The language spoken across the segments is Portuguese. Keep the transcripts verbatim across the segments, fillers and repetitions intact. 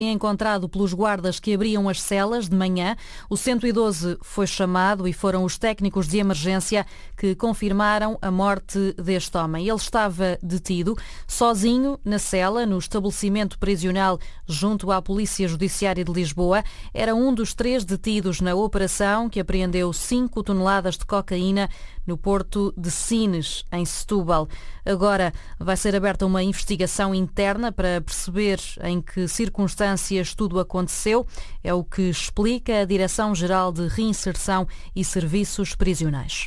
Encontrado pelos guardas que abriam as celas de manhã, o cento e doze foi chamado e foram os técnicos de emergência que confirmaram a morte deste homem. Ele estava detido, sozinho na cela, no estabelecimento prisional junto à Polícia Judiciária de Lisboa. Era um dos três detidos na operação que apreendeu cinco toneladas de cocaína no porto de Sines, em Setúbal. Agora vai ser aberta uma investigação interna para perceber em que circunstâncias tudo aconteceu. É o que explica a Direção-Geral de Reinserção e Serviços Prisionais.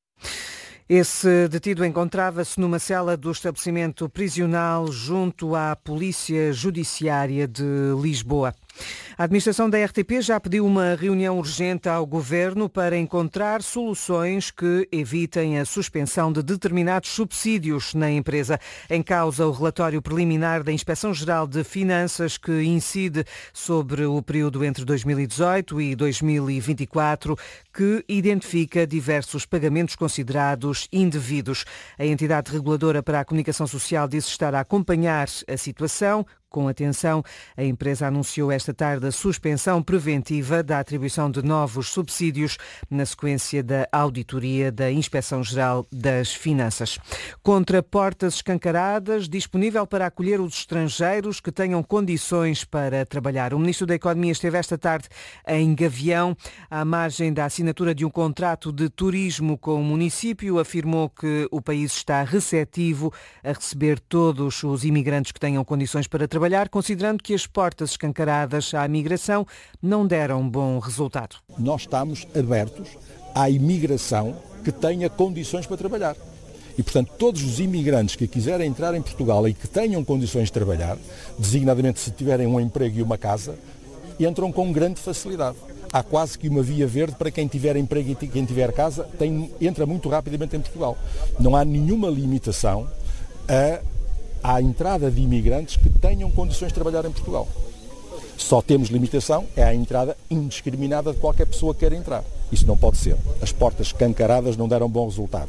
Esse detido encontrava-se numa cela do estabelecimento prisional junto à Polícia Judiciária de Lisboa. A administração da R T P já pediu uma reunião urgente ao Governo para encontrar soluções que evitem a suspensão de determinados subsídios na empresa. Em causa, o relatório preliminar da Inspeção-Geral de Finanças, que incide sobre o período entre dois mil e dezoito e dois mil e vinte e quatro, que identifica diversos pagamentos considerados indevidos. A entidade reguladora para a comunicação social disse estar a acompanhar a situação com atenção. A empresa anunciou esta tarde a suspensão preventiva da atribuição de novos subsídios na sequência da auditoria da Inspeção-Geral das Finanças. Contra portas escancaradas, disponível para acolher os estrangeiros que tenham condições para trabalhar. O Ministro da Economia esteve esta tarde em Gavião, à margem da assinatura de um contrato de turismo com o município. Afirmou que o país está receptivo a receber todos os imigrantes que tenham condições para trabalhar, trabalhar, considerando que as portas escancaradas à migração não deram bom resultado. Nós estamos abertos à imigração que tenha condições para trabalhar. E, portanto, todos os imigrantes que quiserem entrar em Portugal e que tenham condições de trabalhar, designadamente se tiverem um emprego e uma casa, entram com grande facilidade. Há quase que uma via verde para quem tiver emprego e quem tiver casa, tem, entra muito rapidamente em Portugal. Não há nenhuma limitação a à entrada de imigrantes que tenham condições de trabalhar em Portugal. Só temos limitação é à entrada indiscriminada de qualquer pessoa que queira entrar. Isso não pode ser. As portas escancaradas não deram bom resultado.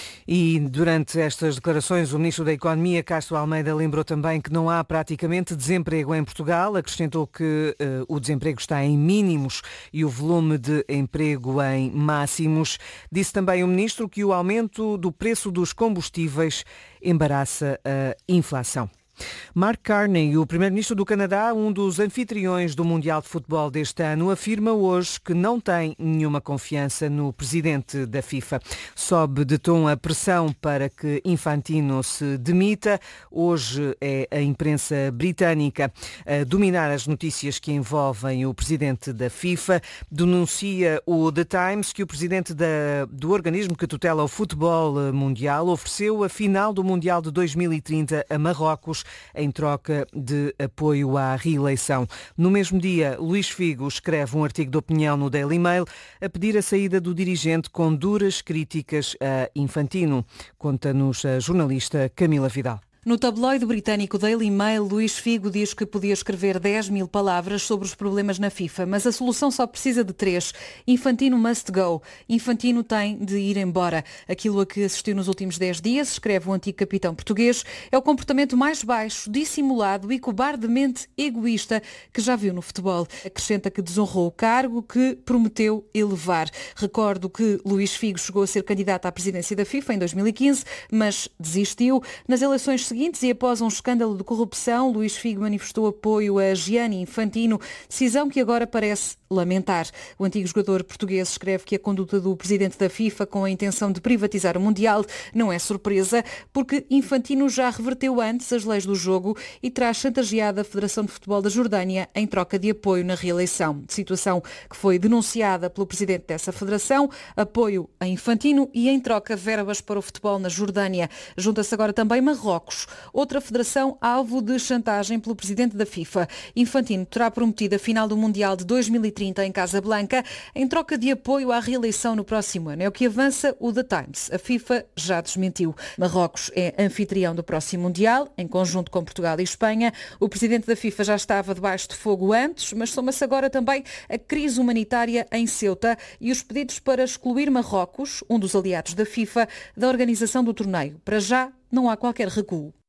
E durante estas declarações, o Ministro da Economia, Castro Almeida, lembrou também que não há praticamente desemprego em Portugal. Acrescentou que uh, o desemprego está em mínimos e o volume de emprego em máximos. Disse também o Ministro que o aumento do preço dos combustíveis embaraça a inflação. Mark Carney, o primeiro-ministro do Canadá, um dos anfitriões do Mundial de Futebol deste ano, afirma hoje que não tem nenhuma confiança no presidente da FIFA. Sobe de tom a pressão para que Infantino se demita. Hoje é a imprensa britânica a dominar as notícias que envolvem o presidente da FIFA. Denuncia o The Times que o presidente da, do organismo que tutela o futebol mundial ofereceu a final do Mundial de dois mil e trinta a Marrocos em troca de apoio à reeleição. No mesmo dia, Luís Figo escreve um artigo de opinião no Daily Mail a pedir a saída do dirigente com duras críticas a Infantino. Conta-nos a jornalista Camila Vidal. No tabloide britânico Daily Mail, Luís Figo diz que podia escrever dez mil palavras sobre os problemas na FIFA, mas a solução só precisa de três. Infantino must go. Infantino tem de ir embora. Aquilo a que assistiu nos últimos dez dias, escreve o antigo capitão português, é o comportamento mais baixo, dissimulado e cobardemente egoísta que já viu no futebol. Acrescenta que desonrou o cargo que prometeu elevar. Recordo que Luís Figo chegou a ser candidato à presidência da FIFA em dois mil e quinze, mas desistiu. Nas eleições seguintes, e após um escândalo de corrupção, Luís Figo manifestou apoio a Gianni Infantino, decisão que agora parece lamentar. O antigo jogador português escreve que a conduta do presidente da FIFA com a intenção de privatizar o Mundial não é surpresa, porque Infantino já reverteu antes as leis do jogo e terá chantageado a Federação de Futebol da Jordânia em troca de apoio na reeleição. Situação que foi denunciada pelo presidente dessa federação, apoio a Infantino e em troca verbas para o futebol na Jordânia. Junta-se agora também Marrocos, outra federação alvo de chantagem pelo presidente da FIFA. Infantino terá prometido a final do Mundial de dois mil e trinta em Casablanca em troca de apoio à reeleição no próximo ano. É o que avança o The Times. A FIFA já desmentiu. Marrocos é anfitrião do próximo Mundial, em conjunto com Portugal e Espanha. O presidente da FIFA já estava debaixo de fogo antes, mas soma-se agora também a crise humanitária em Ceuta e os pedidos para excluir Marrocos, um dos aliados da FIFA, da organização do torneio. Para já, não há qualquer recuo.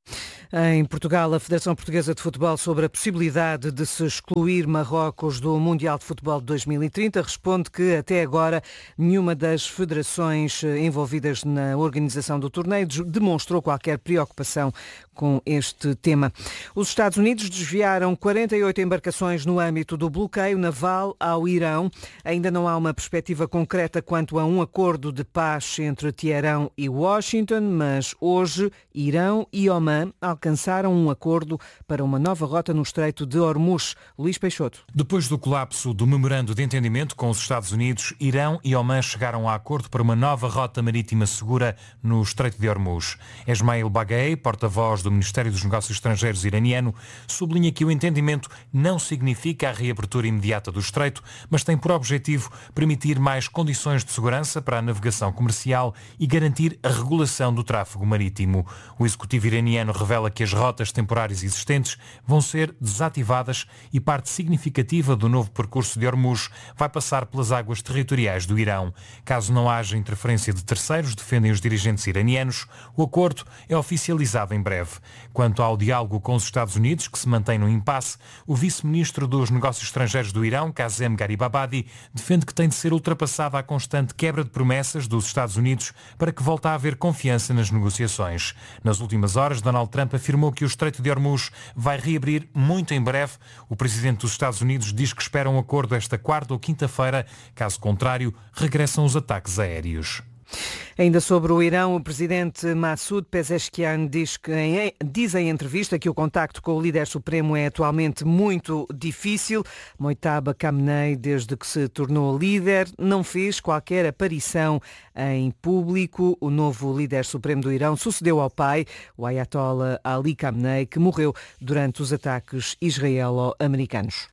Em Portugal, a Federação Portuguesa de Futebol sobre a possibilidade de se excluir Marrocos do Mundial de Futebol de dois mil e trinta responde que, até agora, nenhuma das federações envolvidas na organização do torneio demonstrou qualquer preocupação com este tema. Os Estados Unidos desviaram quarenta e oito embarcações no âmbito do bloqueio naval ao Irão. Ainda não há uma perspectiva concreta quanto a um acordo de paz entre Teherão e Washington, mas hoje Irão e Omã alcançaram um acordo para uma nova rota no Estreito de Hormuz. Luís Peixoto. Depois do colapso do memorando de entendimento com os Estados Unidos, Irão e Omã chegaram a acordo para uma nova rota marítima segura no Estreito de Hormuz. Esmail Baghei, porta-voz do Ministério dos Negócios Estrangeiros iraniano, sublinha que o entendimento não significa a reabertura imediata do Estreito, mas tem por objetivo permitir mais condições de segurança para a navegação comercial e garantir a regulação do tráfego marítimo. O executivo iraniano revela que as rotas temporárias existentes vão ser desativadas e parte significativa do novo percurso de Hormuz vai passar pelas águas territoriais do Irão. Caso não haja interferência de terceiros, defendem os dirigentes iranianos, o acordo é oficializado em breve. Quanto ao diálogo com os Estados Unidos, que se mantém no impasse, o vice-ministro dos Negócios Estrangeiros do Irão, Kazem Garibabadi, defende que tem de ser ultrapassada a constante quebra de promessas dos Estados Unidos para que volte a haver confiança nas negociações. Nas últimas horas, Donald Trump afirmou que o Estreito de Hormuz vai reabrir muito em breve. O presidente dos Estados Unidos diz que espera um acordo esta quarta ou quinta-feira. Caso contrário, regressam os ataques aéreos. Ainda sobre o Irão, o presidente Massoud Pezeshkian diz, que em, diz em entrevista que o contacto com o líder supremo é atualmente muito difícil. Mojtaba Khamenei, desde que se tornou líder, não fez qualquer aparição em público. O novo líder supremo do Irão sucedeu ao pai, o Ayatollah Ali Khamenei, que morreu durante os ataques israelo-americanos.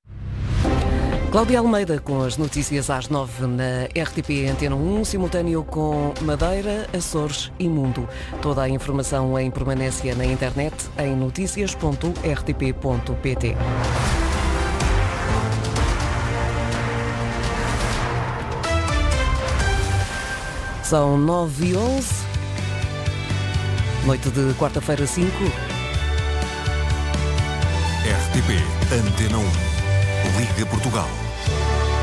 Cláudia Almeida com as notícias às nove na R T P Antena um, simultâneo com Madeira, Açores e Mundo. Toda a informação em permanência na internet em noticias ponto r t p ponto p t. São nove e onze, noite de quarta-feira cinco. R T P Antena um, Liga Portugal.